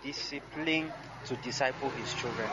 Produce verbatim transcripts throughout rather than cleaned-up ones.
discipline to disciple his children.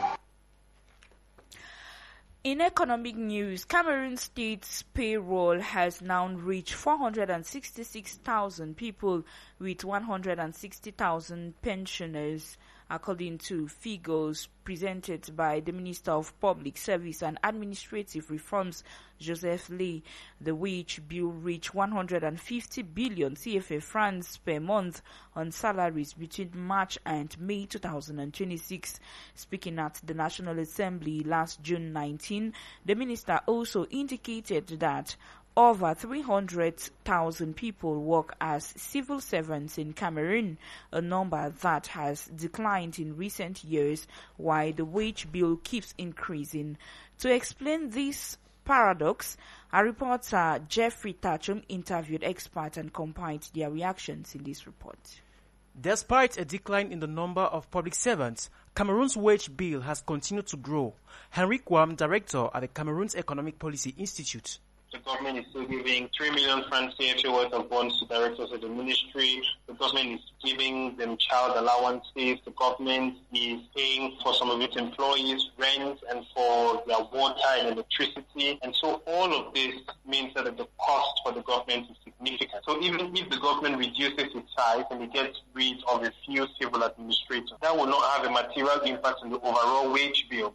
In economic news, Cameroon State's payroll has now reached four hundred sixty-six thousand people with one hundred sixty thousand pensioners, according to figures presented by the Minister of Public Service and Administrative Reforms, Joseph Lee. The wage bill reached one hundred fifty billion C F A francs per month on salaries between March and May two thousand twenty-six. Speaking at the National Assembly last June nineteenth, the minister also indicated that over three hundred thousand people work as civil servants in Cameroon, a number that has declined in recent years, while the wage bill keeps increasing. To explain this paradox, our reporter Jeffrey Tachum interviewed experts and compiled their reactions in this report. Despite a decline in the number of public servants, Cameroon's wage bill has continued to grow. Henry Kwam, director at the Cameroon's Economic Policy Institute. The government is still giving three million francs C F A worth of bonds to directors of the ministry. The government is giving them child allowances. The government is paying for some of its employees rent and for their water and electricity. And so all of this means that the cost for the government is significant. So even if the government reduces its size and it gets rid of a few civil administrators, that will not have a material impact on the overall wage bill.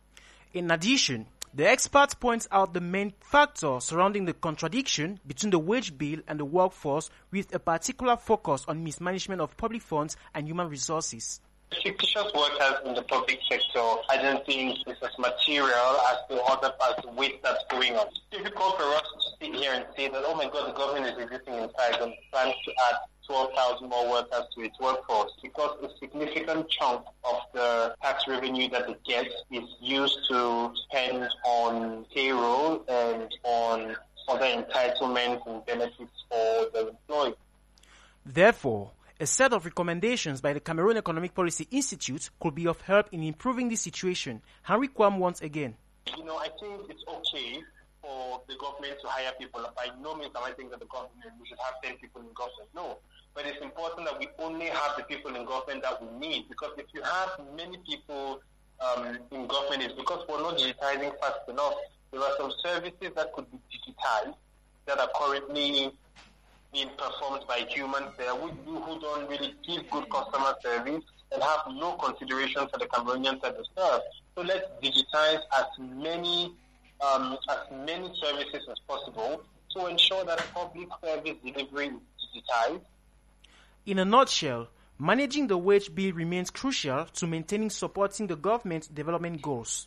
In addition, the expert points out the main factor surrounding the contradiction between the wage bill and the workforce, with a particular focus on mismanagement of public funds and human resources. Fictitious workers in the public sector, I don't think is as material as the other as the weight that's going on. It's difficult for us to sit here and say that, oh my God, the government is reducing in size and plans to add twelve thousand more workers to its workforce, because a significant chunk of the tax revenue that it gets is used to spend on payroll and on other entitlements and benefits for the employee. Therefore, a set of recommendations by the Cameroon Economic Policy Institute could be of help in improving this situation. Henry Kwam once again. You know, I think it's okay for the government to hire people. By no means am I saying that the government, we should have ten people in government. No. But it's important that we only have the people in government that we need, because if you have many people um, in government, it's because we're not digitizing fast enough. There are some services that could be digitized that are currently being performed by humans there who, who don't really give good customer service and have no consideration for the Cameroonians that they serve. So let's digitize as many um, as many services as possible to ensure that public service delivery is digitized. In a nutshell, managing the wage bill remains crucial to maintaining supporting the government's development goals.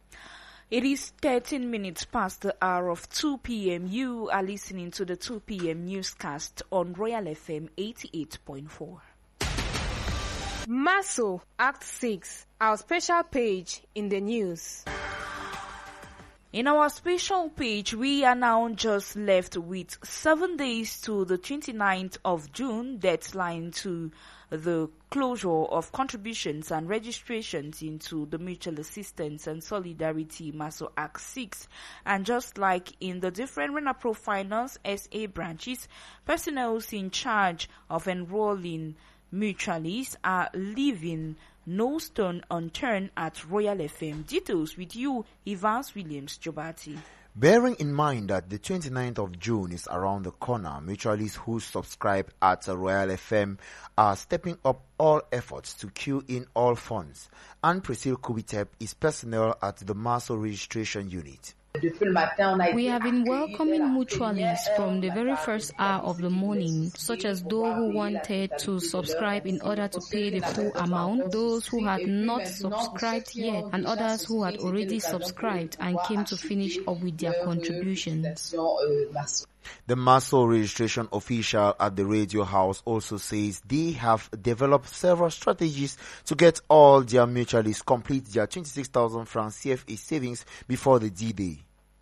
It is thirteen minutes past the hour of two p.m. You are listening to the two p.m. newscast on Royal F M eighty-eight point four. Maso, Act six, our special page in the news. In our special page, we are now just left with seven days to the twenty-ninth of June, deadline to the closure of contributions and registrations into the Mutual Assistance and Solidarity Maso Act six. And just like in the different RENAPRO Finance S A branches, personnel in charge of enrolling mutualists are leaving no stone unturned at Royal F M. Details with you, Evans Williams Jobati. Bearing in mind that the twenty-ninth of June is around the corner, mutualists who subscribe at Royal F M are stepping up all efforts to queue in all funds. Anne Priscille Kubitep is personnel at the Maso registration unit. We have been welcoming mutualists from the very first hour of the morning, such as those who wanted to subscribe in order to pay the full amount, those who had not subscribed yet, and others who had already subscribed and came to finish up with their contributions. The Maso registration official at the radio house also says they have developed several strategies to get all their mutualists complete their twenty-six thousand francs C F A savings before the D-Day.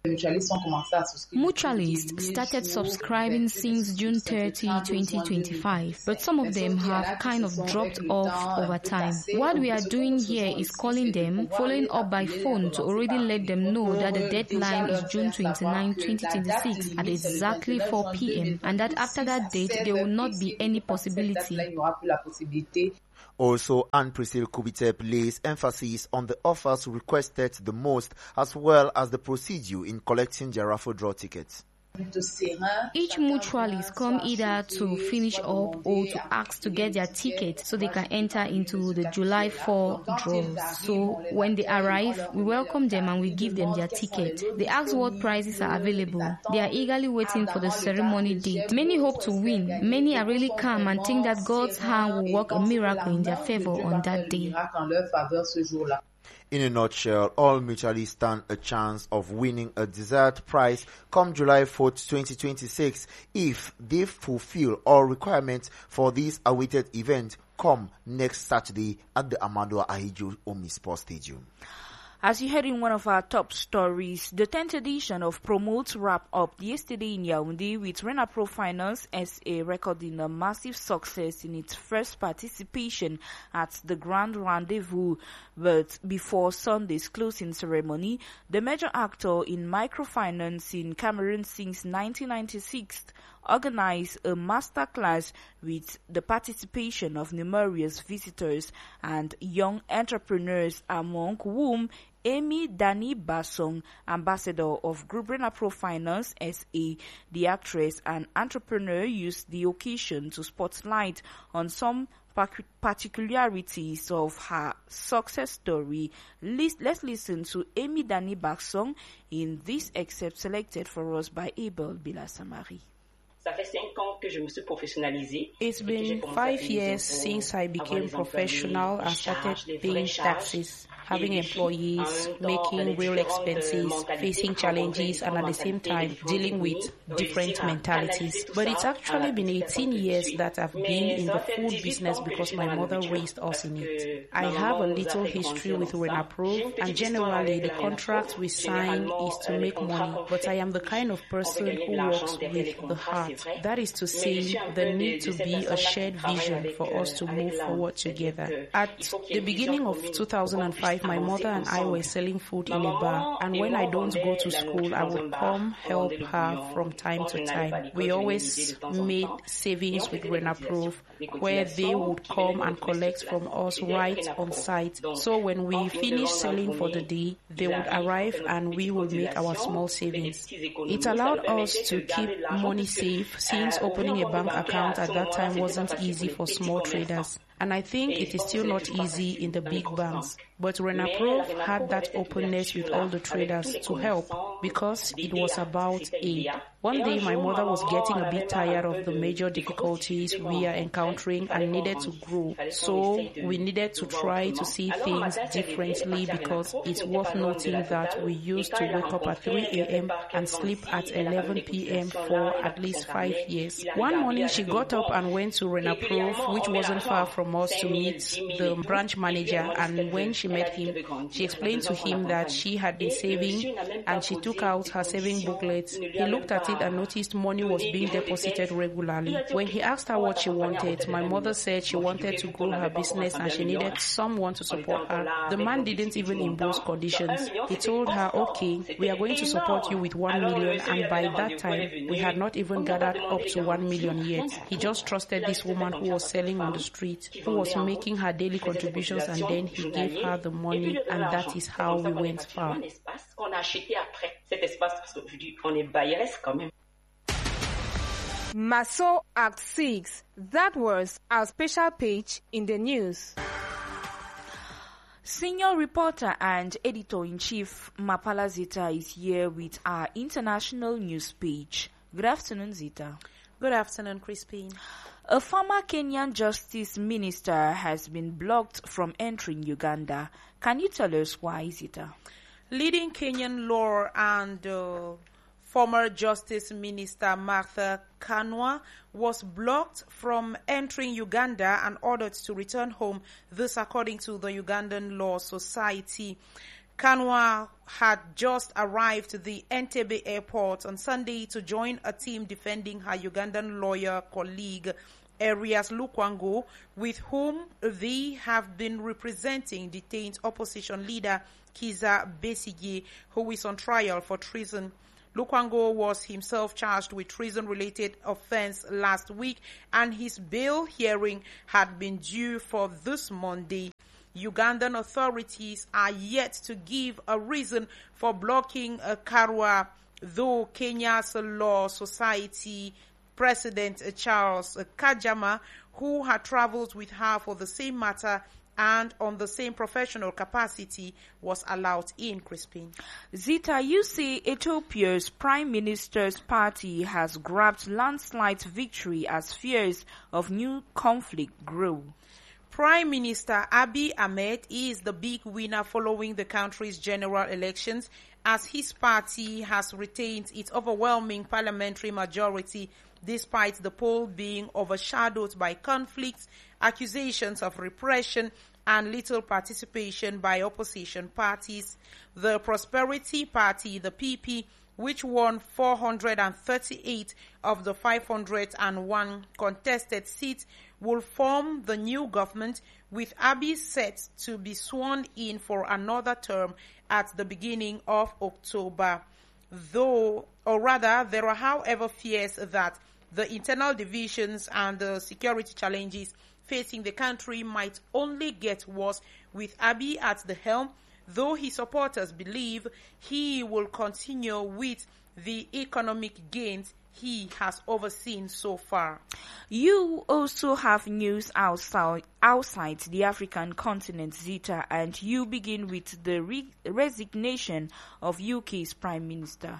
Mutualists started subscribing since June thirtieth, twenty twenty-five, but some of them have kind of dropped off over time. What we are doing here is calling them, following up by phone to already let them know that the deadline is June twenty-ninth, twenty twenty-six at exactly four p.m. and that after that date there will not be any possibility. Also, Anne Priscille Kubitep lays emphasis on the offers requested the most as well as the procedure in collecting their raffle draw tickets. Each mutualist come either to finish up or to ask to get their ticket so they can enter into the July fourth draws. So when they arrive, we welcome them and we give them their ticket. They ask what prizes are available. They are eagerly waiting for the ceremony date. Many hope to win. Many are really calm and think that God's hand will work a miracle in their favor on that day. In a nutshell, all mutualists stand a chance of winning a desired prize come July fourth, twenty twenty-six if they fulfill all requirements for this awaited event come next Saturday at the Amadou Ahidjo Omnisport Stadium. As you heard in one of our top stories, the tenth edition of Promote wrapped up yesterday in Yaoundé with Renapro Finance S A recording a massive success in its first participation at the Grand Rendezvous. But before Sunday's closing ceremony, the major actor in microfinance in Cameroon since nineteen ninety-six organized a masterclass with the participation of numerous visitors and young entrepreneurs, among whom Amy Dani Basong, ambassador of Group Renapro Finance S A, the actress and entrepreneur, used the occasion to spotlight on some particularities of her success story. Let's listen to Amy Dani Basong in this excerpt selected for us by Abel Bilasamari. It's been five years since I became professional and started paying taxes, having employees, making real expenses, facing challenges, and at the same time dealing with different mentalities. But it's actually been eighteen years that I've been in the food business because my mother raised us in it. I have a little history with Renapro, and generally the contract we sign is to make money, but I am the kind of person who works with the heart. That is to say, there need to be a shared vision for us to move forward together. At the beginning of two thousand five, my mother and I were selling food in a bar, and when I don't go to school, I would come help her from time to time. We always made savings with Renapro, where they would come and collect from us right on site. So when we finished selling for the day, they would arrive and we would make our small savings. It allowed us to keep money safe, since opening a bank account at that time wasn't easy for small traders. And I think it is still not easy in the big banks. But Renapro had that openness with all the traders to help because it was about aid. One day my mother was getting a bit tired of the major difficulties we are encountering and needed to grow. So we needed to try to see things differently because it's worth noting that we used to wake up at three a.m. and sleep at eleven p.m. for at least five years. One morning she got up and went to Renapro, which wasn't far from us, to meet the branch manager, and when she met him, she explained to him that she had been saving and she took out her saving booklet. He looked at it and noticed money was being deposited regularly. When he asked her what she wanted, my mother said she wanted to grow her business and she needed someone to support her. The man didn't even impose conditions. He told her, okay, we are going to support you with one million, and by that time, we had not even gathered up to one million yet. He just trusted this woman who was selling on the street, who was making her daily contributions, and then he gave her the money, and that is how we went far. Maso Act six. That was our special page in the news. Senior reporter and editor-in-chief Mapala Zita is here with our international news page. Good afternoon, Zita. Good afternoon, Crispine. A former Kenyan justice minister has been blocked from entering Uganda. Can you tell us why, Zita? Leading Kenyan law and uh, former Justice Minister Martha Karua was blocked from entering Uganda and ordered to return home, this according to the Ugandan Law Society. Karua had just arrived at the Entebbe airport on Sunday to join a team defending her Ugandan lawyer colleague, Erias Lukwango, with whom they have been representing detained opposition leader Kiza Besigye, who is on trial for treason. Lukwango was himself charged with treason-related offense last week, and his bail hearing had been due for this Monday. Ugandan authorities are yet to give a reason for blocking uh, Karua, though Kenya's Law Society President uh, Charles uh, Kajama, who had traveled with her for the same matter and on the same professional capacity, was allowed in. Crispin. Zita, you say Ethiopia's Prime Minister's party has grabbed landslide victory as fears of new conflict grow. Prime Minister Abiy Ahmed is the big winner following the country's general elections, as his party has retained its overwhelming parliamentary majority despite the poll being overshadowed by conflicts, accusations of repression, and little participation by opposition parties. The Prosperity Party, the P P, which won four hundred thirty-eight of the five hundred one contested seats, will form the new government, with Abiy set to be sworn in for another term at the beginning of October. Though, or rather, there are however fears that the internal divisions and the security challenges facing the country might only get worse with Abiy at the helm, though his supporters believe he will continue with the economic gains he has overseen so far. You also have news outside outside the African continent, Zita, and you begin with the re- resignation of U K's Prime Minister.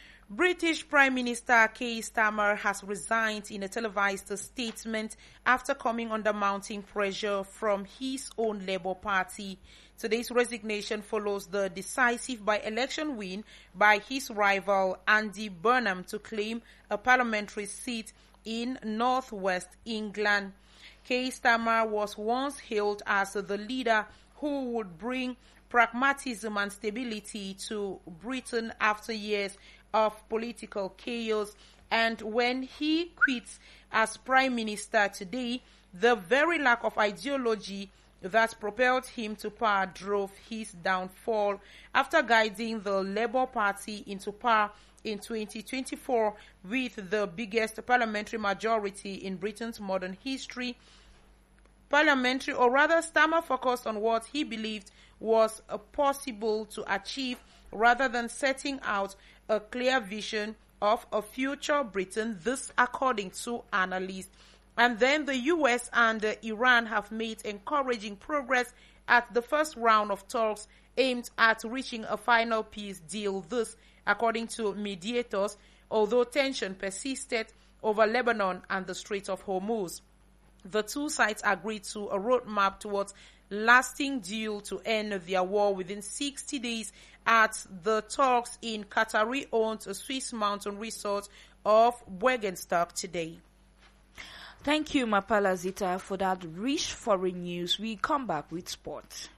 British Prime Minister Keir Starmer has resigned in a televised statement after coming under mounting pressure from his own Labour Party. Today's resignation follows the decisive by-election win by his rival Andy Burnham to claim a parliamentary seat in northwest England. Keir Starmer was once hailed as the leader who would bring pragmatism and stability to Britain after years of political chaos, and when he quits as Prime Minister today, the very lack of ideology that propelled him to power drove his downfall. After guiding the Labour Party into power in twenty twenty-four with the biggest parliamentary majority in Britain's modern history, parliamentary, or rather Starmer focused on what he believed was uh, possible to achieve rather than setting out a clear vision of a future Britain, this according to analysts. And then the U S and uh, Iran have made encouraging progress at the first round of talks aimed at reaching a final peace deal, this according to mediators, although tension persisted over Lebanon and the Strait of Hormuz. The two sides agreed to a roadmap towards lasting deal to end their war within sixty days at the talks in Qatari-owned Swiss mountain resort of Bergenstock today. Thank you, Mapala Zita, for that rich foreign news. We come back with sports.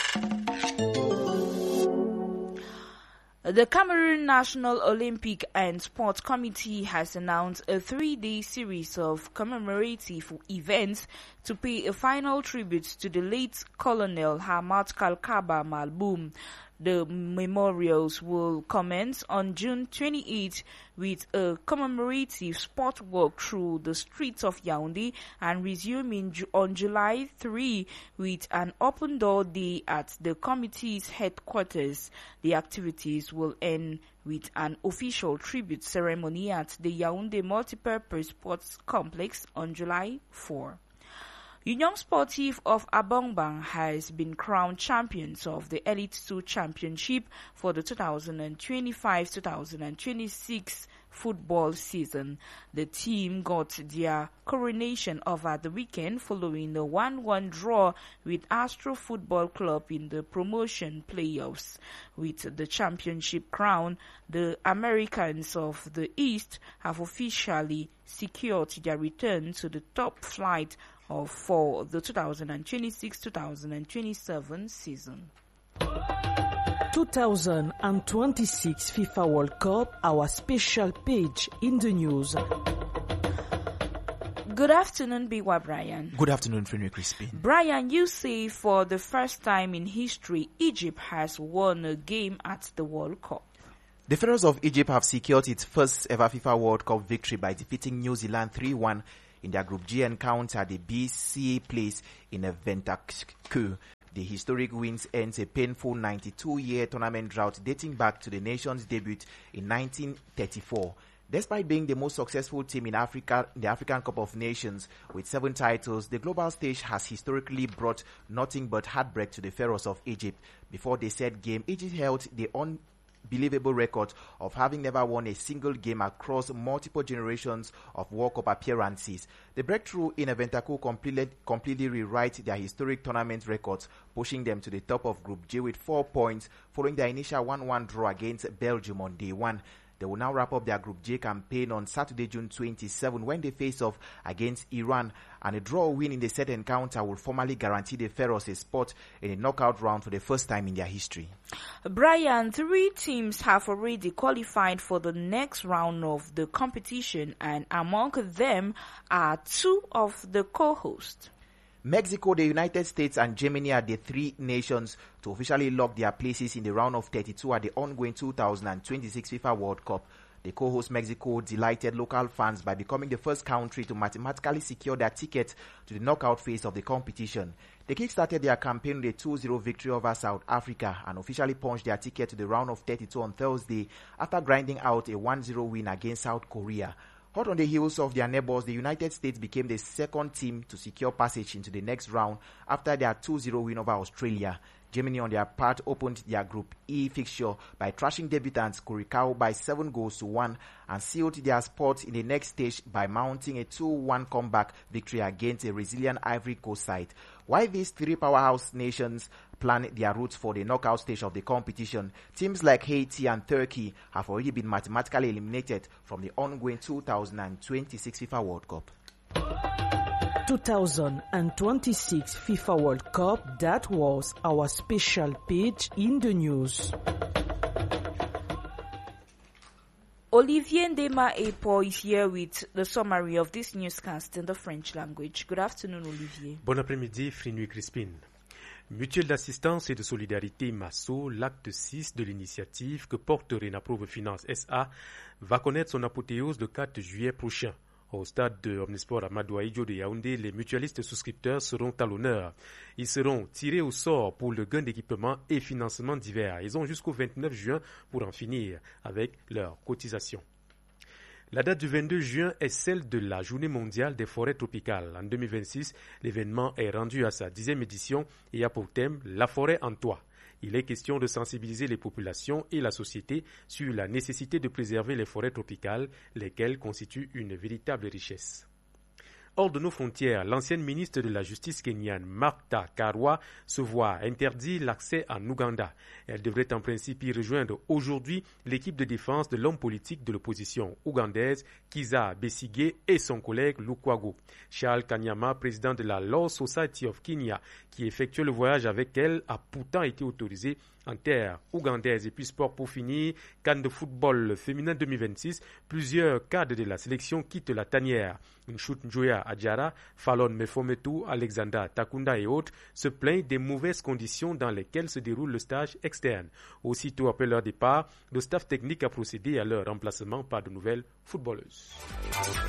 The Cameroon National Olympic and Sports Committee has announced a three-day series of commemorative events to pay a final tribute to the late Colonel Hamad Kalkaba Malboum. The memorials will commence on June twenty-eighth with a commemorative sport walk through the streets of Yaoundé and resume in, on July third with an open door day at the committee's headquarters. The activities will end with an official tribute ceremony at the Yaoundé Multipurpose Sports Complex on July fourth. Union Sportive of Abongbang has been crowned champions of the Elite two Championship for the two thousand twenty-five to two thousand twenty-six football season. The team got their coronation over the weekend following a one one draw with Astro Football Club in the promotion playoffs. With the championship crown, the Americans of the East have officially secured their return to the top flight of for the two thousand twenty-six to two thousand twenty-seven season. two thousand twenty-six FIFA World Cup, our special page in the news. Good afternoon, Biwa Brian. Good afternoon, Fenwick Crispin. Brian, you say for the first time in history, Egypt has won a game at the World Cup. The Pharaohs of Egypt have secured its first ever FIFA World Cup victory by defeating New Zealand three one in their Group G encounter at the B C place in Ventacue. The historic wins ends a painful ninety-two year tournament drought dating back to the nation's debut in nineteen thirty-four. Despite being the most successful team in Africa, the African Cup of Nations with seven titles, the global stage has historically brought nothing but heartbreak to the Pharaohs of Egypt. Before the said game, Egypt held the unbelievable record of having never won a single game across multiple generations of World Cup appearances. The breakthrough in Ventacue completely, completely rewrite their historic tournament records, pushing them to the top of Group J with four points following their initial one one draw against Belgium on day one. They will now wrap up their Group J campaign on Saturday, June twenty-seventh, when they face off against Iran, and a draw win in the set encounter will formally guarantee the Pharaohs a spot in a knockout round for the first time in their history. Brian, three teams have already qualified for the next round of the competition, and among them are two of the co-hosts. Mexico, the United States, and Germany are the three nations to officially lock their places in the round of thirty-two at the ongoing two thousand twenty-six FIFA World Cup. The co-host Mexico delighted local fans by becoming the first country to mathematically secure their ticket to the knockout phase of the competition. They kick-started their campaign with a two zero victory over South Africa and officially punched their ticket to the round of thirty-two on Thursday after grinding out a one zero win against South Korea. Hot on the heels of their neighbors, the United States became the second team to secure passage into the next round after their two zero win over Australia. Germany, on their part, opened their Group E fixture by thrashing debutants Curacao by seven goals to one and sealed their spot in the next stage by mounting a two one comeback victory against a resilient Ivory Coast side. While these three powerhouse nations plan their routes for the knockout stage of the competition, teams like Haiti and Turkey have already been mathematically eliminated from the ongoing two thousand twenty-six FIFA World Cup. two thousand twenty-six FIFA World Cup, that was our special page in the news. Olivier Ndema Epo is here with the summary of this newscast in the French language. Good afternoon, Olivier. Bon après-midi, Frinui Crispin. Mutuelle d'assistance et de solidarité Masso, l'acte six de l'initiative que porte Renaprouve Finance S A, va connaître son apothéose le quatre juillet prochain. Au stade de Omnisport Amadou Ahidjo de Yaoundé, les mutualistes souscripteurs seront à l'honneur. Ils seront tirés au sort pour le gain d'équipement et financement divers. Ils ont jusqu'au vingt-neuf juin pour en finir avec leur cotisation. La date du vingt-deux juin est celle de la Journée mondiale des forêts tropicales. En deux mille vingt-six, l'événement est rendu à sa dixième édition et a pour thème « La forêt en toi ». Il est question de sensibiliser les populations et la société sur la nécessité de préserver les forêts tropicales, lesquelles constituent une véritable richesse. Hors de nos frontières, l'ancienne ministre de la Justice kenyane, Martha Karua, se voit interdire l'accès en Ouganda. Elle devrait en principe y rejoindre aujourd'hui l'équipe de défense de l'homme politique de l'opposition ougandaise, Kizza Besigye, et son collègue Lukwago. Charles Kanyama, président de la Law Society of Kenya, qui effectuait le voyage avec elle, a pourtant été autorisé en terre ougandaise. Et puis sport pour finir, CAN de football féminin deux mille vingt-six, plusieurs cadres de la sélection quittent la tanière. Nshut Njoya Adjara, Fallon Mefometu, Alexander Takunda et autres se plaignent des mauvaises conditions dans lesquelles se déroule le stage externe. Aussitôt après leur départ, le staff technique a procédé à leur remplacement par de nouvelles footballeuses.